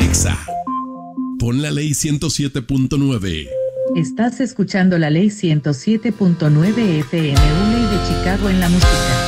Exa. Pon la ley 107.9. Estás escuchando la ley 107.9 FM, una ley de Chicago en la música.